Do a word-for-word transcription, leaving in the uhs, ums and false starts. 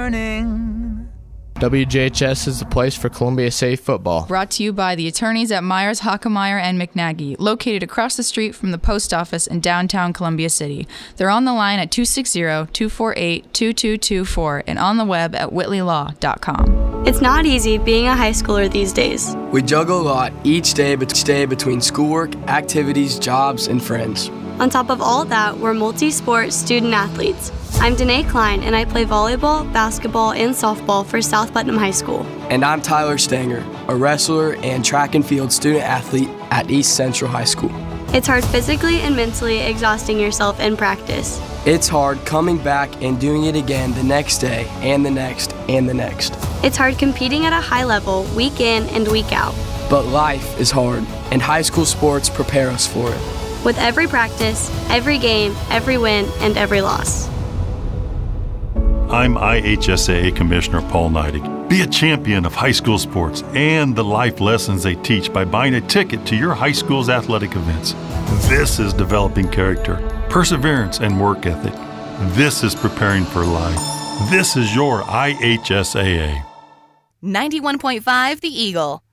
learning. W J H S is the place for Columbia Safe football. Brought to you by the attorneys at Myers, Hockemeyer, and McNaghy, located across the street from the post office in downtown Columbia City. They're on the line at two six zero, two four eight, two two two four and on the web at whitley law dot com. It's not easy being a high schooler these days. We juggle a lot each day, each day between schoolwork, activities, jobs, and friends. On top of all that, we're multi-sport student athletes. I'm Danae Klein, and I play volleyball, basketball, and softball for South Putnam High School. And I'm Tyler Stanger, a wrestler and track and field student athlete at East Central High School. It's hard physically and mentally exhausting yourself in practice. It's hard coming back and doing it again the next day, and the next, and the next. It's hard competing at a high level week in and week out. But life is hard, and high school sports prepare us for it. With every practice, every game, every win, and every loss. I'm I H S A A Commissioner Paul Neidig. Be a champion of high school sports and the life lessons they teach by buying a ticket to your high school's athletic events. This is developing character, perseverance, and work ethic. This is preparing for life. This is your I H S A A. ninety-one point five The Eagle.